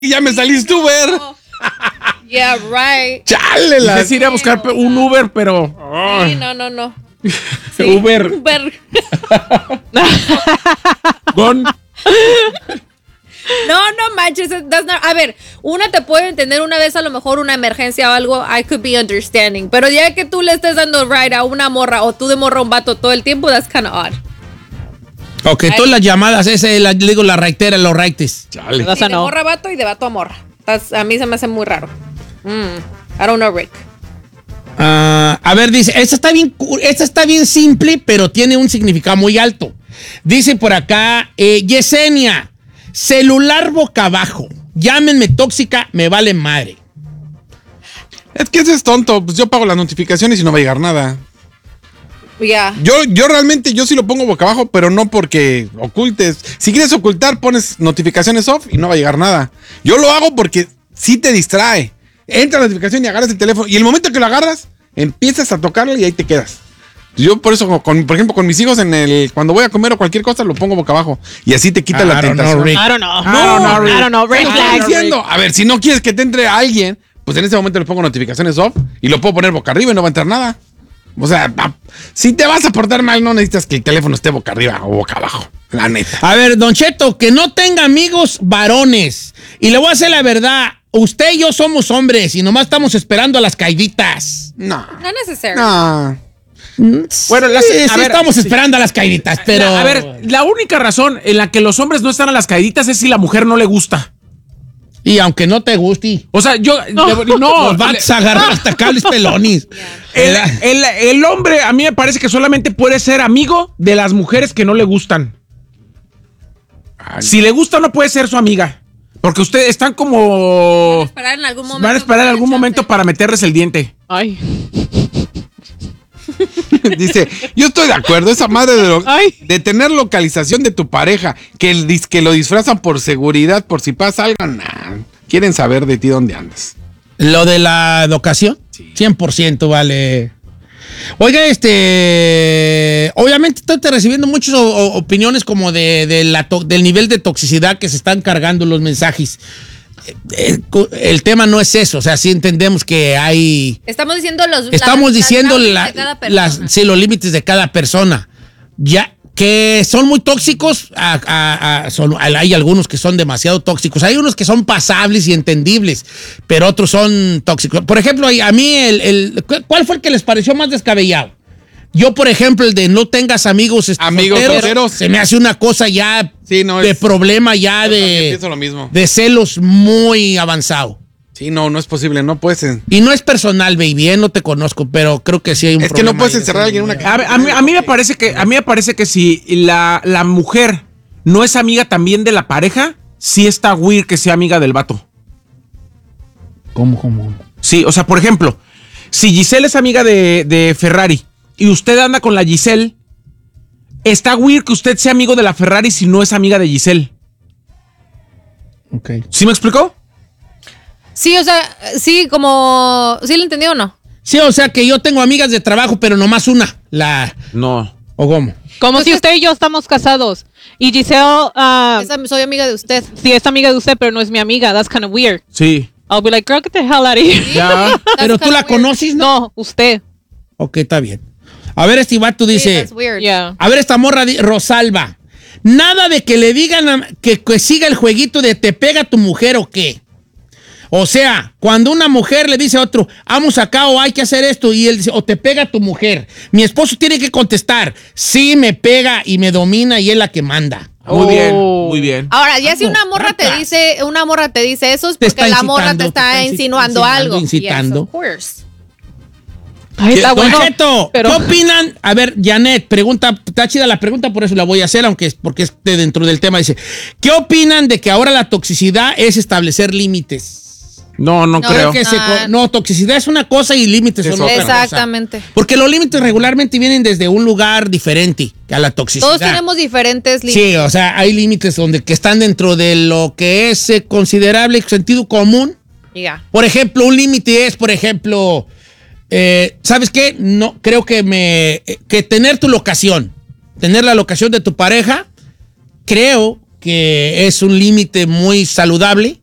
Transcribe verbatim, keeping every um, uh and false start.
ya me saliste Uber. Yeah, right. Chale, la. Ir a buscar un Uber, pero. Sí, no, no, no. Sí. Uber. Uber. Con. No, no manches. That's not, a ver, una te puede entender una vez a lo mejor una emergencia o algo, I could be understanding. Pero ya que tú le estés dando ride a una morra o tú de morra a un vato todo el tiempo, that's kind of odd. Ok, todas las llamadas, ese, la, digo, la raitera, los raites. Chale. Sí, de no. morra a vato y de vato a morra. That's, a mí se me hace muy raro. Mm, I don't know, Rick. Uh, a ver, dice, esta está bien, esta está bien simple, pero tiene un significado muy alto. Dice por acá, eh, Yesenia. Celular boca abajo. Llámenme tóxica, me vale madre. Es que ese es tonto. Pues yo pago las notificaciones y no va a llegar nada. Ya. Yeah. Yo, yo realmente, yo sí lo pongo boca abajo, pero no porque ocultes. Si quieres ocultar, pones notificaciones off y no va a llegar nada. Yo lo hago porque sí te distrae. Entra la notificación y agarras el teléfono. Y el momento que lo agarras, empiezas a tocarlo y ahí te quedas. Yo por eso, con, por ejemplo, con mis hijos, en el cuando voy a comer o cualquier cosa, lo pongo boca abajo. Y así te quita I la tentación. Know, I don't know. No, I don't know, Rick. I don't know, Rick. Estoy diciendo, a ver, si no quieres que te entre alguien, pues en ese momento le pongo notificaciones off y lo puedo poner boca arriba y no va a entrar nada. O sea, si te vas a portar mal, no necesitas que el teléfono esté boca arriba o boca abajo. La neta. A ver, Don Cheto, que no tenga amigos varones. Y le voy a hacer la verdad. Usted y yo somos hombres y nomás estamos esperando a las caiditas. No. No necesariamente. No. Bueno, las, sí, sí, ver, estamos sí. esperando a las caiditas, pero... La, a ver, la única razón en la que los hombres no están a las caiditas es si la mujer no le gusta. Y aunque no te guste. O sea, yo... No, de, no los vas a agarrar hasta cables pelonis. El, el, el hombre, a mí me parece que solamente puede ser amigo de las mujeres que no le gustan. Ay. Si le gusta, no puede ser su amiga. Porque ustedes están como... Van a esperar en algún momento. Van a esperar en algún momento para meterles el diente. Ay... Dice, yo estoy de acuerdo, esa madre de, lo, de tener localización de tu pareja, que, el, que lo disfrazan por seguridad, por si pasa algo, nah, quieren saber de ti dónde andas. ¿Lo de la locación? Sí. cien por ciento vale. Oiga, este, obviamente estoy recibiendo muchas opiniones como de, de la to, del nivel de toxicidad que se están cargando los mensajes. El, el tema no es eso, o sea, sí entendemos que hay... Estamos diciendo los... Estamos la, diciendo la, la, las, sí, los límites de cada persona. Ya, que son muy tóxicos, a, a, a, son, hay algunos que son demasiado tóxicos, hay unos que son pasables y entendibles, pero otros son tóxicos. Por ejemplo, a mí, el, el, ¿cuál fue el que les pareció más descabellado? Yo, por ejemplo, el de no tengas amigos amigos solteros, se me hace una cosa ya sí, no, de es, problema ya de, lo mismo. de celos muy avanzado. Sí, no, no es posible, no puedes. Y no es personal, baby, ¿eh? No te conozco, pero creo que sí hay un es problema. Es que no puedes encerrar a alguien en una casa. A, a, mí, a mí me parece que a mí me parece que si la, la mujer no es amiga también de la pareja, sí está weird que sea amiga del vato. ¿Cómo, cómo? Sí, o sea, por ejemplo, si Giselle es amiga de, de Ferrari y usted anda con la Giselle, está weird que usted sea amigo de la Ferrari si no es amiga de Giselle. Ok. ¿Sí me explicó? Sí, o sea, sí, como... ¿Sí lo entendió o no? Sí, o sea, que yo tengo amigas de trabajo, pero nomás una. La... No. ¿O cómo? Como Entonces, si usted y yo estamos casados y Giselle... Uh, esa, soy amiga de usted. Sí, es amiga de usted, pero no es mi amiga. That's kind of weird. Sí. I'll be like, girl, get the hell out of here. Ya. Pero tú la weird. conoces, ¿no? No, usted. Ok, está bien. A ver, este vato dice... Sí, weird. Yeah. A ver, esta morra, Rosalba. Nada de que le digan a, que, que siga el jueguito de te pega tu mujer o qué. O sea, cuando una mujer le dice a otro, vamos acá o hay que hacer esto, y él dice, o te pega tu mujer. Mi esposo tiene que contestar, sí, me pega y me domina y es la que manda. Muy oh. bien, muy bien. Ahora, ya si una morra te dice, una morra te dice eso es porque la morra te está, te está insinuando, insinuando algo. Incitando. Yes, of course. Ay, está Don bueno, Cheto, pero... ¿qué opinan? A ver, Janet, pregunta, está chida la pregunta, por eso la voy a hacer, aunque es porque es de dentro del tema. Dice, ¿qué opinan de que ahora la toxicidad es establecer límites? No, no, no creo. Que se, no, toxicidad es una cosa y límites son otra. Exactamente. Cosa. Porque los límites regularmente vienen desde un lugar diferente a la toxicidad. Todos tenemos diferentes límites. Sí, o sea, hay límites donde que están dentro de lo que es eh, considerable sentido común. Yeah. Por ejemplo, un límite es, por ejemplo, eh, ¿sabes qué? No, creo que me que tener tu locación, tener la locación de tu pareja, creo que es un límite muy saludable.